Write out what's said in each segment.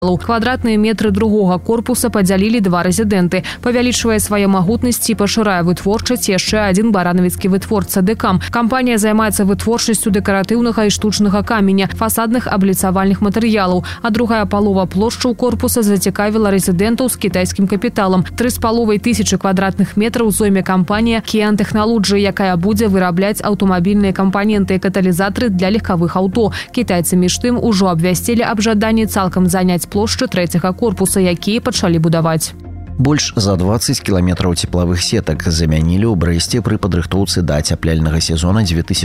Квадратныя метры другога корпуса падзялілі два рэзідэнты. Павялічвае свае магутнасці і пашырае вытворчасць яшчэ адзін баранавіцкі вытворца «Декам». Кампанія займаецца вытворчасцю дэкаратыўнага і штучнага каменя, фасадных абліцавальных матэрыялаў, а другая палова плошчаў корпуса зацікавіла рэзідэнтаў з кітайскім капіталам. 3500 квадратных метраў зойме кампанія «Kian Technology», якая будзе вырабляць аўтамабільныя кампаненты і каталізатары для легкавых аўто. Кітайцы між тым ужо абвясцілі аб жаданні цалкам заняць плошчы трэцяга корпуса, якія пачалі будаваць. Больш за 20 кіламетраў цеплавых сетак замянілі ў Брэсце пры падрыхтоўцы да ацяпляльнага сезона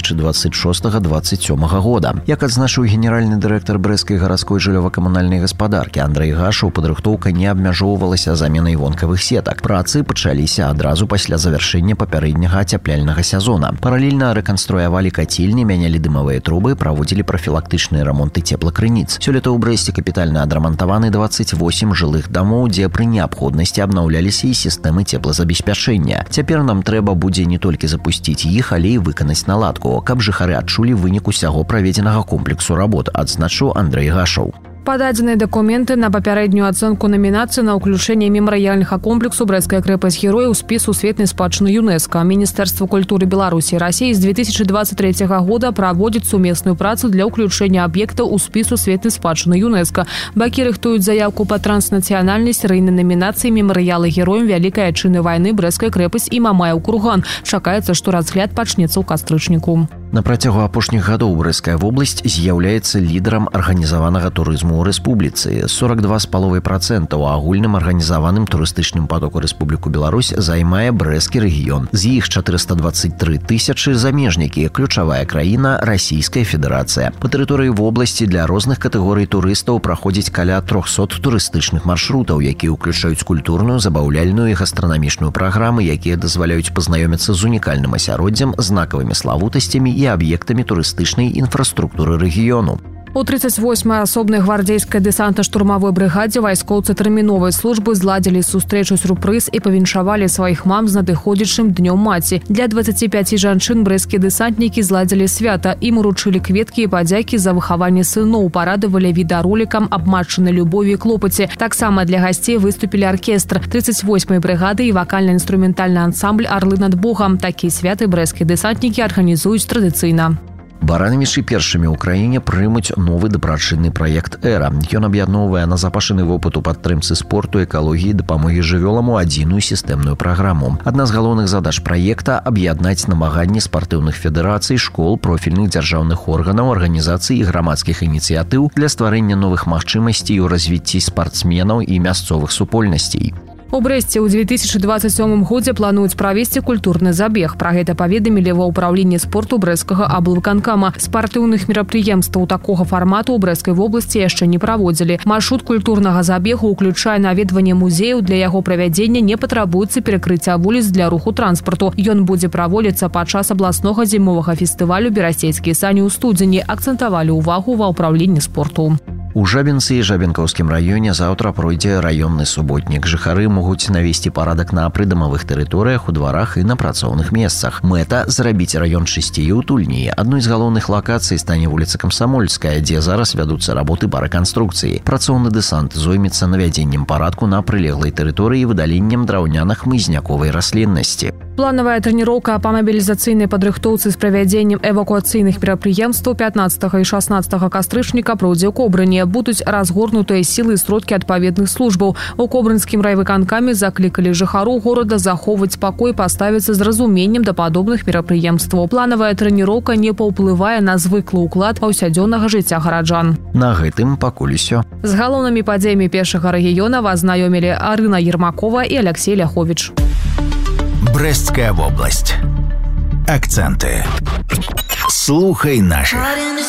2026-2027 года. Як адзначыў генеральны дырэктар брэсцкай гарадской жыллёва-камунальнай гаспадаркі Андрэй Гашаў, падрыхтоўка не абмяжоўвалася заменай вонкавых сетак. Працы пачаліся адразу пасля завяршэння папярэдняга ацяпляльнага сезона. Паралельна рэканструявалі кацельні, мянялі дымавыя трубы, праводзілі прафілактычныя рамонты цеплакрыніц. Сёлета ў Брэсце капітальна адрамантаваны 28 жылых дамоў, дзе пры неабходнасці абнаўляліся і сістэмы цеплазабеспячэння. Цяпер нам трэба будзе не толькі запусціць іх, але і выканаць наладку, каб жыхары адчулі вынік усяго праведзенага комплексу работ, адзначыў Андрэй Гашаў. Пададзеныя дакументы на папярэднюю ацэнку намінацыі на ўключэнне мемарыяльнага комплексу «Брэсцкая крэпасць герояў» у спіс сусветнай спадчыны ЮНЕСКО. Міністэрства культуры Беларусі і Расіі з 2023 года праводзіць сумесную працу для ўключэння аб'ектаў у спіс сусветнай спадчыны ЮНЕСКО. Бакі рыхтуюць заявку па транснацыянальнай серыйнай намінацыі мемарыялы героям Вялікай Адчыннай вайны «Брэсцкая крэпасць» і Мамаеў курган. Чакаецца, што разгляд пачнецца ў кастрычніку. На працягу апошніх гадоў Брэсцкая вобласць з'яўляецца лідарам арганізаванага турызму ў рэспубліцы. 42,5% у агульным арганізаваным турыстычным патоку Рэспубліку Беларусь займае брэсцкі рэгіён. З іх 423 тысячы замежнікі, ключавая краіна Расійская Федэрацыя. Па тэрыторыі вобласці для розных катэгорый турыстаў праходзіць каля 300 турыстычных маршрутаў, якія ўключаюць культурную, забаўляльную і гастранамічную праграмы, якія дазваляюць пазнаёміцца з унікальным асяроддзем, знакавымі славутасцямі і аб'ектамі турыстычнай інфраструктуры рэгіёну. У 38-й асобнай гвардзейскай дэсантна-штурмавой брыгадзе вайскоўцы тэрміновай службы зладзілі сустрэчу-сюрпрыз і павіншавалі сваіх мам з надыходзячым днём маці. Для 25 жанчын брэсцкія дэсантнікі зладзілі свята. Ім уручылі кветкі і падзякі за выхаванне сыноў, парадавалі відаролікам абмаччанай любові і клопаце. Таксама для гасцей выступілі аркестр 38-й брыгады і вакальна-інструментальны ансамбль «Арлы над Богам». Такія святы брэсцкія дэсантнікі арганізуюць традыцыйна. Баранавічы першымі ў краіне прымуць новы дабрачынны праект «Эра». Ён аб'ядноўвае назапашаны вопыт у падтрымцы спорту, экалогіі і дапамогі жывёлам у адзіную сістэмную праграму. Адна з галоўных задач праекта – аб'яднаць намаганні спартыўных федэрацый, школ, профільных дзяржаўных органаў, арганізацый і грамадскіх ініцыятыў для стварэння новых магчымасцей у развіцці спартсменаў і мясцовых супольнасцей. У Брэсце ў 2027 годзе плануюць правесці культурны забег. Пра гэта паведамілі ва ўпраўленні спорту брэсцкага аблвыканкама. Спартыўных мерапрыемстваў такога фармату ў Брэсцкай вобласці яшчэ не праводзілі. Маршрут культурнага забегу ўключае наведванне музеяў. Для яго правядзення не патрабуецца перакрыцця вуліц для руху транспарту. Ён будзе праводзіцца падчас абласнога зімовага фестывалю «Берасцейскія сані» ў студзені. Акцэнтавалі ўвагу ва ўпраўленні спорту. У Жабінцы і Жабінкаўскім раёне заўтра пройдзе раённы суботнік. Жыхары могуць навесці парадак на прыдамавых тэрыторыях, у дварах і на працоўных месцах. Мэта – зрабіць раён чысцей і утульней. Адной з галоўных лакацый стане вуліца Камсамольская, дзе зараз вядуцца работы па рэканструкцыі. Працоўны дэсант зоймецца навядзеннем парадку на прылеглай тэрыторыі і выдаленнем драўнянах хмызняковай расліннасці. Планавая трэніроўка па мабілізацыйнай падрыхтоўцы з правядзеннем эвакуацыйных мерапрыемстваў 15 і 16 кастрычніка пройдзе ў Кобрыне. Будуць разгорнутыя сілы і сродкі адпаведных службаў. У Кобрынскім райвыканкаме заклікалі жыхароў горада захоўваць спакой, паставіцца з разуменнем да падобных мерапрыемстваў. Планавая трэніроўка не паўплывае на звыклы ўклад паўсядзённага жыцця гараджан. На гэтым пакуль усё. З галоўнымі падзеямі першага рэгіёна вас знаёмілі Арына Ермакова і Алексей Ляховіч. Брэсцкая вобласць. Акценты. Слухай наших.